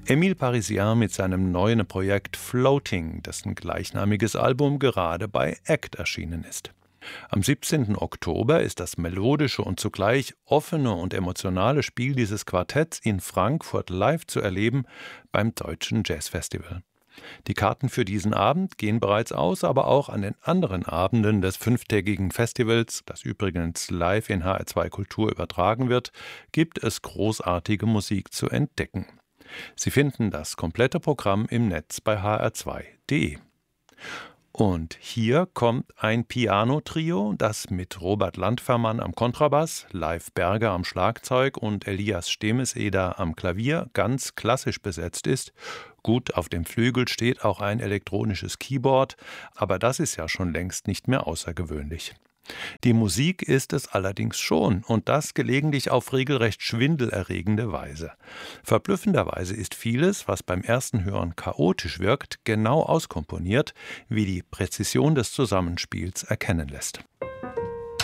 Emile Parisien mit seinem neuen Projekt Floating, dessen gleichnamiges Album gerade bei ACT erschienen ist. Am 17. Oktober ist das melodische und zugleich offene und emotionale Spiel dieses Quartetts in Frankfurt live zu erleben beim Deutschen Jazzfestival. Die Karten für diesen Abend gehen bereits aus, aber auch an den anderen Abenden des fünftägigen Festivals, das übrigens live in HR2 Kultur übertragen wird, gibt es großartige Musik zu entdecken. Sie finden das komplette Programm im Netz bei hr2.de. Und hier kommt ein Piano-Trio, das mit Robert Landfermann am Kontrabass, Leif Berger am Schlagzeug und Elias Stemeseder am Klavier ganz klassisch besetzt ist. Gut, auf dem Flügel steht auch ein elektronisches Keyboard, aber das ist ja schon längst nicht mehr außergewöhnlich. Die Musik ist es allerdings schon, und das gelegentlich auf regelrecht schwindelerregende Weise. Verblüffenderweise ist vieles, was beim ersten Hören chaotisch wirkt, genau auskomponiert, wie die Präzision des Zusammenspiels erkennen lässt.